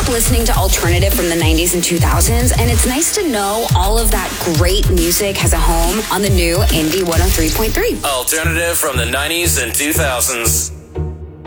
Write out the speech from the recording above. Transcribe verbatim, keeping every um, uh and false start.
up listening to alternative from the nineties and two thousands, and it's nice to know all of that great music has a home on the new Indie one oh three point three. Alternative from the nineties and two thousands.